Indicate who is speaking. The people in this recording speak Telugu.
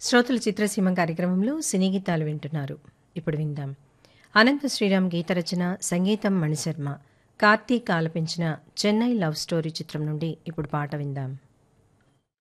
Speaker 1: శ్రోతల చిత్రసీమ కార్యక్రమంలో సినీ గీతాలు వింటున్నారు. ఇప్పుడు విందాం. అనంత శ్రీరామ్ గీత రచన, సంగీతం మణిశర్మ. కార్తీక్ ఆలపించిన 'చెన్నై లవ్ స్టోరీ' చిత్రం నుండి ఇప్పుడు పాట విందాం.